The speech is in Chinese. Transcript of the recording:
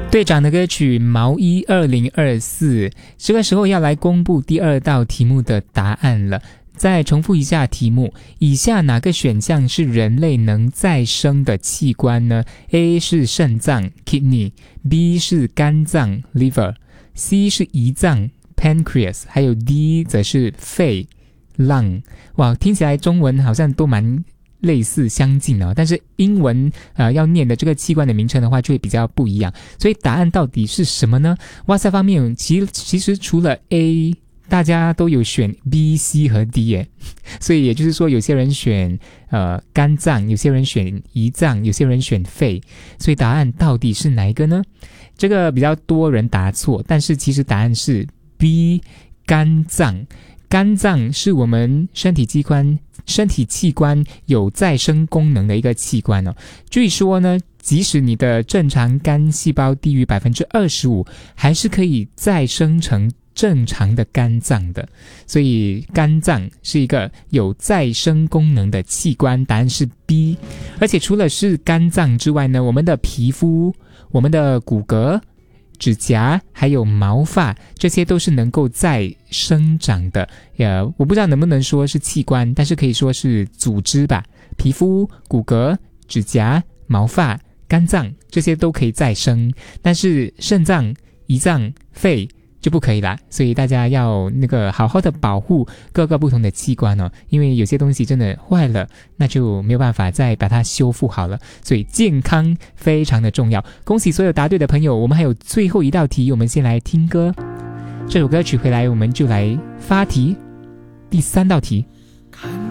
队长的歌曲毛衣2024，这个时候要来公布第二道题目的答案了。再重复一下题目，以下哪个选项是人类能再生的器官呢？ A 是肾脏 kidney， B 是肝脏 liver， C 是胰脏 pancreas， 还有 D 则是肺 lung。 哇，听起来中文好像都蛮类似相近但是英文要念的这个器官的名称的话就会比较不一样，所以答案到底是什么呢？哇塞方面其实除了 A， 大家都有选 B、C 和 D 耶，所以也就是说有些人选肝脏，有些人选胰脏，有些人选肺，所以答案到底是哪一个呢？这个比较多人答错，但是其实答案是 B 肝脏。肝脏是我们身体器官有再生功能的一个器官据说呢，即使你的正常肝细胞低于 25%， 还是可以再生成正常的肝脏的，所以肝脏是一个有再生功能的器官，答案是 B。 而且除了是肝脏之外呢，我们的皮肤、我们的骨骼、指甲还有毛发，这些都是能够再生长的我不知道能不能说是器官，但是可以说是组织吧。皮肤、骨骼、指甲、毛发、肝脏这些都可以再生，但是肾脏、胰脏、肺就不可以啦，所以大家要好好的保护各个不同的器官因为有些东西真的坏了，那就没有办法再把它修复好了，所以健康非常的重要。恭喜所有答对的朋友，我们还有最后一道题，我们先来听歌，这首歌曲回来我们就来发题，第3道题。